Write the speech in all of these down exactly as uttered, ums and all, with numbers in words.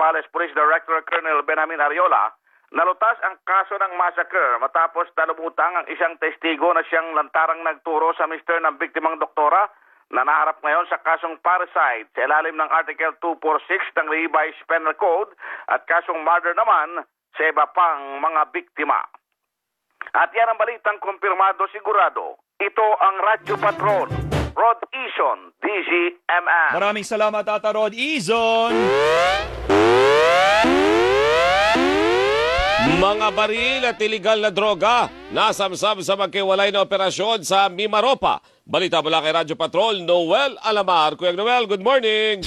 Zambales Police Director Colonel Benjamin Ariola, nalutas ang kaso ng massacre matapos dalubutang ang isang testigo na siyang lantarang nagturo sa mister ng biktimang doktora na naharap ngayon sa kasong parricide sa ilalim ng Article two forty-six ng Revised Penal Code at kasong murder naman sa iba pang mga biktima. At yan ang balitang kumpirmado sigurado. Ito ang Radyo Patrol, Rod Izon, D Z M M. Maraming salamat, Tata Rod Izon. Mga baril at iligal na droga nasamsam sa magkiwalay na operasyon sa Mimaropa. Balita mula kay Radyo Patrol, Noel Alamar. Kuya Noel, good morning.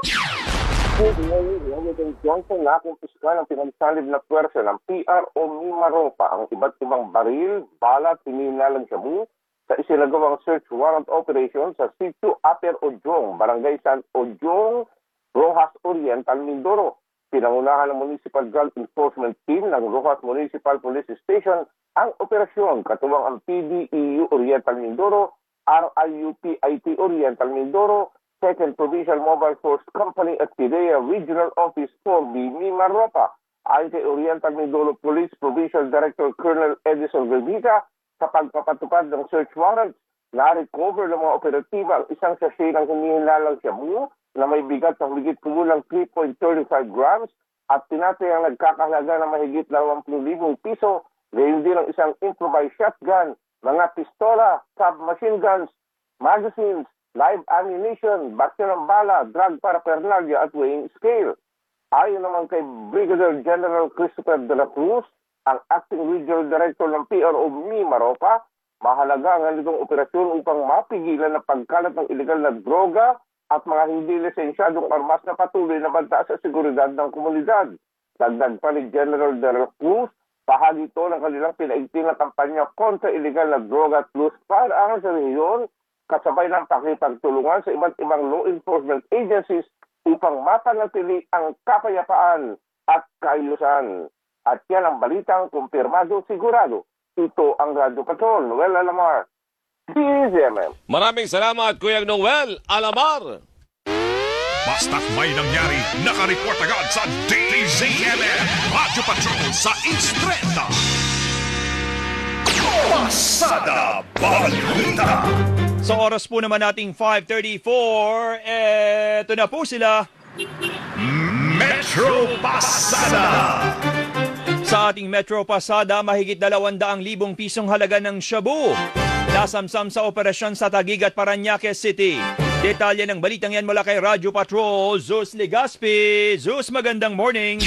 Good morning, President Johnson. Nakumpiska ng pinagsalib na pwersa ng P R O Mimaropa ang iba't ibang baril, balat, pininalang shabu sa isinagawang search warrant operation sa Sitio Aper Ojong, Barangay San Ojong, Rojas Oriental, Mindoro. Pinangunahan ng Municipal Drug Enforcement Team ng Rojas Municipal Police Station ang operasyon katuwang ang P D E U Oriental Mindoro, R I U P I T Oriental Mindoro, Second Provincial Mobile Force Company at P D E A Regional Office four B Mimaropa. Ayon kay Oriental Mindoro Police Provincial Director Colonel Edison Revita, sa pagpapatupad ng search warrants, na-recover ng mga operatiba ang isang sachet ng hinihinalang shabu na may bigat ng higit kumulang three point three five grams at tinatayang nagkakahalaga ng mahigit dalawampu libong piso, gayon din ang isang improvised shotgun, mga pistola, submachine guns, magazines, live ammunition, bakya ng bala, drug paraphernalia at weighing scale. Ayon naman kay Brigadier General Christopher de la Cruz, ang Acting Regional Director ng P R O Mimaropa, mahalaga ang ganitong operasyon upang mapigilan ang pagkalat ng ilegal na droga at mga hindi lisensyadong armas na patuloy na banta sa seguridad ng komunidad. Dagdag pa ni General de la Cruz, bahagi ito ng kanilang pinaigting na kampanya kontra ilegal na droga at loose firearms sa rehiyon, kasabay ng pakipagtulungan sa iba't ibang law enforcement agencies upang mapanatili ang kapayapaan at kailusan. At yan ang balitang kumpirmado sigurado. Ito ang Radyo Patrol, Noel Alamar, D Z M M. Maraming salamat, Kuya Noel Alamar. Basta't may nangyari, nakareport agad sa D Z M M. Radyo Patrol sa Instreta. Pasada Balita. Sa oras po naman nating five thirty-four, eto na po sila. Metro Pasada. Sa ating Metro Pasada, mahigit dalawandaang libong pisong halaga ng shabu nasamsam sa operasyon sa Taguig at Parañaque City. Detalye ng balitang yan mula kay Radyo Patrol, Zeus Legaspi. Zeus, magandang morning.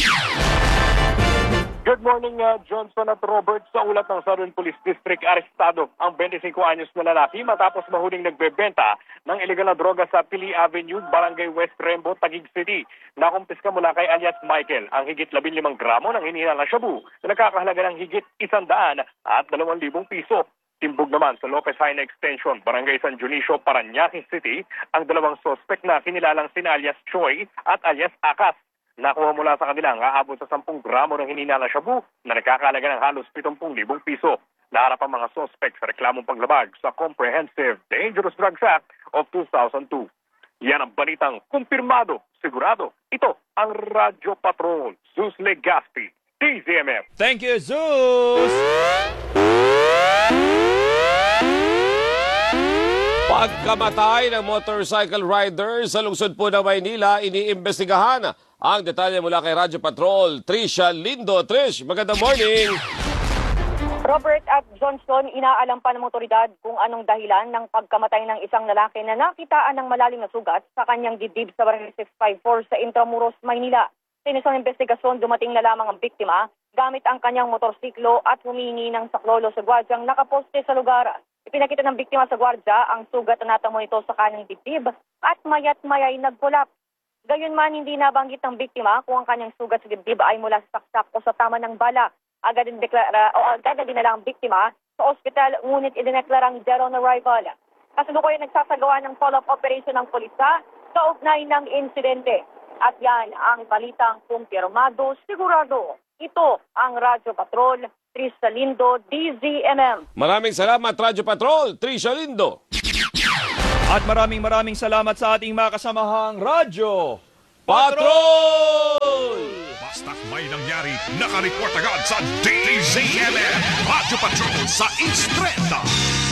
Good morning, uh, Johnson at Robert. Sa ulat ng Southern Police District, arestado ang twenty-five anyos na lalaki matapos mahuling nagbebenta ng ilegal na droga sa Pili Avenue, Barangay West Rembo, Taguig City. Nakumpiska mula kay alias Michael ang higit labing limang gramo ng hinihinalang na shabu na nakakahalaga ng higit isandaan at dalawang libong piso. Timbog naman sa Lopez Haina Extension, Barangay San Dionisio, Parañaque City, ang dalawang suspect na kinilalang sina alias Choi at alias Akas. Nakuha mula sa kanila ang aabot sa sampung gramo ng hinihinalang shabu na nakakahalaga ng halos pitongpung libong piso. Naharap ang mga suspect sa reklamong paglabag sa Comprehensive Dangerous Drugs Act of two thousand two. Yan ang balitang kumpirmado, sigurado. Ito ang Radyo Patrol, Zeus Legaspi, D Z M M. Thank you, Zeus! Pagkamatay ng motorcycle rider sa lungsod po ng Maynila, iniimbestigahan. Ang detalye mula kay Radyo Patrol, Trisha Lindo. Trish, magandang morning! Robert at Johnston, inaalam pa ng otoridad kung anong dahilan ng pagkamatay ng isang lalaki na nakitaan ng malalim na sugat sa kanyang dibdib sa Barangay six five four sa Intramuros, Maynila. Sa isang investigasyon, dumating na lamang ang biktima gamit ang kanyang motorsiklo at humingi ng saklolo sa gwardyang nakaposte sa lugar. Ipinakita ng biktima sa gwardya ang sugat na natamo nito sa kanyang dibdib at mayat mayay nagpulap. Gayunman, hindi nabanggit ng biktima kung ang kanyang sugat sa dibdib ay mula sa saksak o sa tama ng bala. Agad din deklara o agad na dinala ang biktima sa ospital, ngunit idineklarang dead on arrival. Kasalukuyan nagsasagawa ng follow-up operation ng pulisa sa ugnay ng insidente. At yan ang balitang kumpirmado sigurado. Ito ang Radyo Patrol, Trisha Lindo, D Z M M. Maraming salamat, Radyo Patrol, Trisha Lindo. At maraming maraming salamat sa ating mga kasamahang Radyo Patrol! nakareport agad sa D Z M M Radyo Patrol sa Instrenta.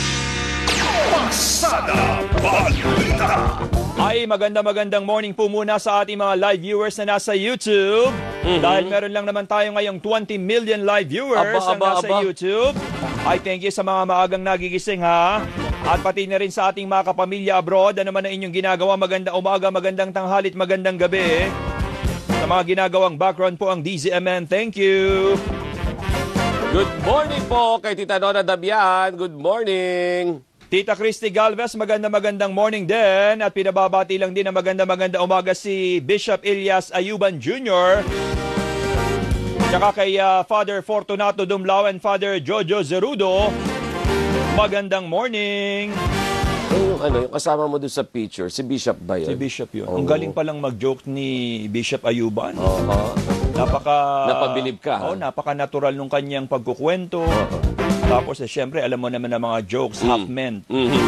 Pasada Balita. Ay, maganda-magandang morning po muna sa ating mga live viewers na nasa YouTube. Mm-hmm. Dahil meron lang naman tayo ngayong twenty million live viewers Aba, na aba, nasa aba. YouTube. Ay, thank you sa mga maagang nagigising ha. At pati na rin sa ating mga kapamilya abroad. Ano man ang inyong ginagawa, magandang umaga, magandang tanghalit, magandang gabi. Sa mga ginagawang background po ang D Z M M, thank you. Good morning po kay Tita Nona Dabian. Good morning. Tita Christy Galvez, maganda magandang morning din. At pinababati lang din na maganda maganda umaga si Bishop Elias Ayuban Junior Tsaka kay uh, Father Fortunato Dumlao and Father Jojo Zerudo. Magandang morning. Eh, yung, ano, yung kasama mo doon sa picture, si Bishop ba yun? Si Bishop yun. Oo. Ang galing palang mag-joke ni Bishop Ayuban. Oo. Napaka... Napabilib ka, ha? Oo, napaka-natural nung kanyang pagkukwento. Oo. Tapos, eh, syempre, alam mo naman ang mga jokes, half meant. Mhm.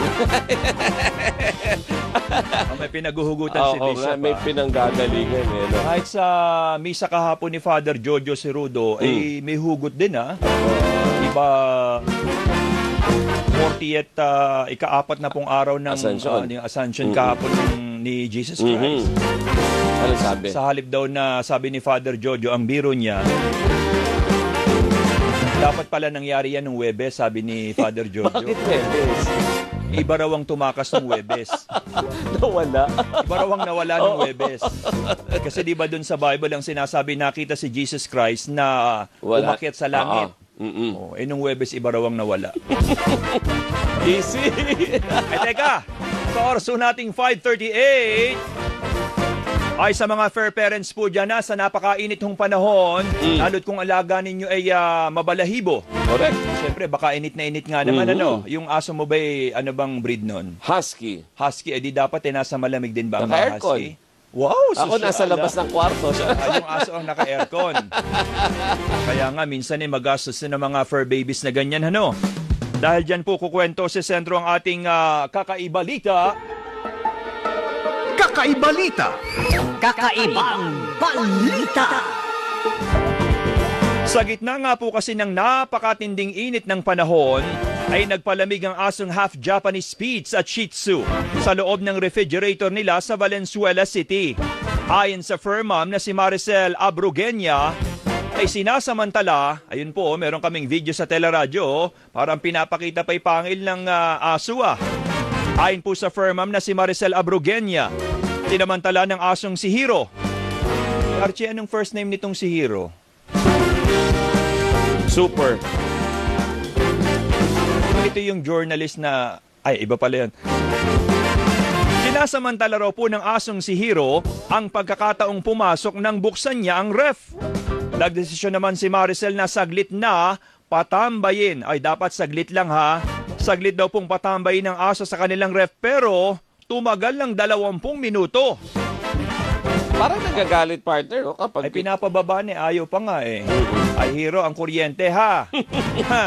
Oh, may pinaguhugutan si Oo, Bishop. nga, may ah. pinanggagalingan eh. No? Kahit sa misa kahapon ni Father Jojo Cerudo, Mm. eh, may hugot din ha. Iba fortieth uh, ikaapat na pong araw ng Ascension. uh, yung Ascension kahapon ng, ni Jesus Christ. Mhm. Ano sabi? Sa halip daw na sabi ni Father Jojo, ang biro niya, dapat pala nangyari yan ng Webes, sabi ni Father Jojo. Bakit Webes? Iba raw ang tumakas ng Webes. Nawala. Iba raw ang nawala ng Webes. Kasi di ba dun sa Bible ang sinasabi, nakita si Jesus Christ na Wala. umakyat sa langit. Ah, mm-mm. Oh, eh nung Webes, iba raw ang nawala. Easy! Eh teka, sa oras nating five thirty-eight, ay sa mga fair parents po dyan na sa napakainit hong panahon, Mm. lalo't kung alaga ninyo ay ah, mabalahibo. Correct. Siyempre, baka init na init nga naman. Mhm. Ano, yung aso mo ba ano bang breed nun? Husky. Husky, edi dapat eh nasa malamig din ba ang mga Naka-aircon. husky? Wow, Ako susyala. nasa labas ng kwarto. Ah, yung aso ang naka-aircon. Kaya nga, minsan eh magastos na ng mga fur babies na ganyan, ano? Dahil dyan po kukwento sa sentro ang ating ah, kakaibalita. Kakaibalita. Kakaibang balita. Sa gitna nga po kasi ng napakatinding init ng panahon, ay nagpalamig ang asong half Japanese Spitz at Shih Tzu sa loob ng refrigerator nila sa Valenzuela City. Ayon sa fur mom na si Maricel Abrugenia, ay sinasamantala, ayun po, meron kaming video sa teleradyo, parang pinapakita pa'y pangil ng ah, aso ah. Ayon po sa fur mom na si Maricel Abrugenia, sinamantala ng asong si Hiro. Archie, anong first name nitong si Hiro? Super. Ito yung journalist na... Ay, iba pala yan. Sinasamantala raw po ng asong si Hiro ang pagkakataong pumasok nang buksan niya ang ref. Nagdesisyon naman si Maricel na saglit na patambayin. Ay, dapat saglit lang ha. Saglit daw pong patambayin ng aso sa kanilang ref pero tumagal ng dalawampung minuto. Parang nagagalit partner. Oh, kapag... Ay, pinapababa ni ayaw pa nga eh. Ay, Hiro, ang kuryente ha. Ha.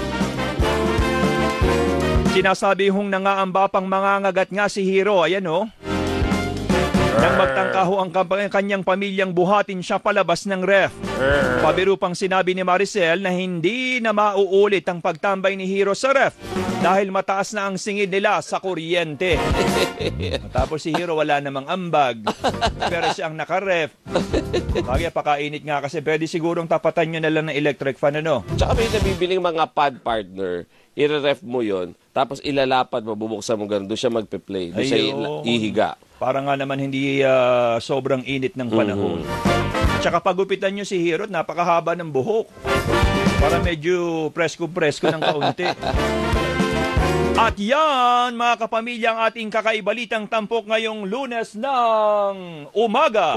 Sinasabi hong nangaamba pang mangangagat nga si Hiro. Ayan o. Oh. Nang magtangka ho ang kamp- kanyang pamilyang buhatin siya palabas ng ref. Pabiro pang sinabi ni Maricel na hindi na mauulit ang pagtambay ni Hiro sa ref dahil mataas na ang singid nila sa kuryente. Tapos si Hiro wala namang ambag, pero siya ang naka-ref. Bagay, pakainit nga kasi pwede sigurong tapatan nyo na lang ng electric fan, ano? Tsaka may nabibiling mga pad partner, i-ref mo yon, tapos ilalapad mo, bubuksan mo ganun, doon siya magpe-play, doon siya Ayun. ihiga. Para nga naman hindi ah, sobrang init ng panahon. Tsaka pagupitan nyo si Hiro, napakahaba ng buhok. Para medyo presko-presko ng kaunti. At yan, mga kapamilya, ang ating kakaibalitang tampok ngayong Lunes ng umaga.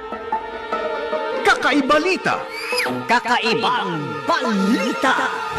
Kakaibalita. Kakaibang balita.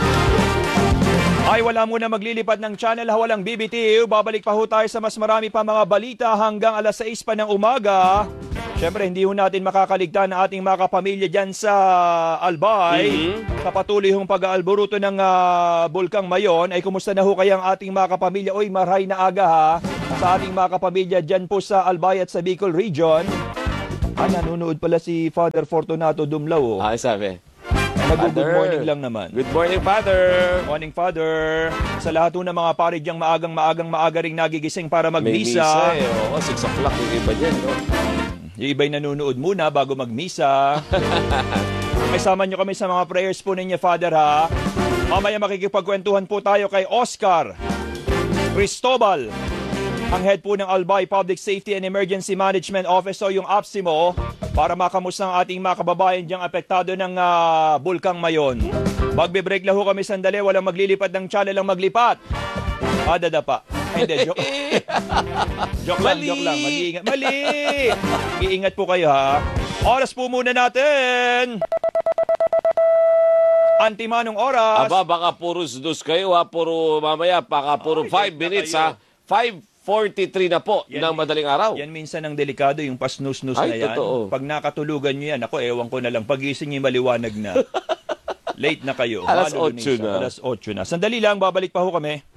Ay wala muna maglilipad ng channel, walang B B T V. Babalik pa ho tayo sa mas marami pa mga balita hanggang alas sais pa ng umaga. Siyempre, hindi ho natin makakaligtan na ating mga kapamilya dyan sa Albay. Mm-hmm. Sa patuloy hong pag-aalboruto ng uh, Bulkang Mayon, ay kumusta na ho kayang ating mga kapamilya? Oy, maray na aga ha, sa ating mga kapamilya dyan po sa Albay at sa Bicol Region. Ah, nanonood pala si Father Fortunato Dumlao. Oh. Ah, sabi. Nag-good Father. morning lang naman. Good morning, Father. Morning, Father. Sa lahat po ng mga pare diyang maagang-maagang maaga ring nagigising para May misa. magmisa. Eh. Oo, six o'clock yung iba dyan. No? Yung iba'y nanonood muna bago magmisa. May sama nyo kami sa mga prayers po ninyo, Father, ha? Mamaya makikipagkwentuhan po tayo kay Oscar Cristobal, ang head po ng Albay Public Safety and Emergency Management Office o yung A P S I M O, para makamusta ang ating mga kababayan diyang apektado ng uh, Bulkang Mayon. Magbe-break lang ho kami sandali, walang maglilipat ng channel ang maglipat. Ah, dadapa. Ay, hindi, joke. joke lang, Mali! joke lang. Mag-iingat. Mali! Iingat po kayo, ha? Oras po muna natin. Antimanong oras. Aba, baka puro snooze kayo ha. Puro mamaya, baka puro Ay, five late na minutes kayo. ha. five forty-three na po Yan, ng madaling araw. Yan minsan ang delikado, yung pasnus-nus na Ay, yan. totoo. Pag nakatulugan nyo yan, ako, ewan ko na lang. Pagising nyo, maliwanag na. Late na kayo. Alas Malulunis otso na. Alas otso na. Sandali lang, babalik pa ho kami.